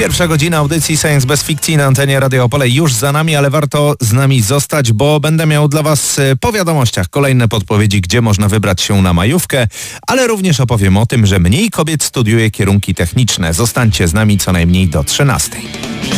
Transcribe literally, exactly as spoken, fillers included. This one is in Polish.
Pierwsza godzina audycji Science bez fikcji na antenie Radio Opole już za nami, ale warto z nami zostać, bo będę miał dla Was po wiadomościach kolejne podpowiedzi, gdzie można wybrać się na majówkę, ale również opowiem o tym, że mniej kobiet studiuje kierunki techniczne. Zostańcie z nami co najmniej do trzynastej.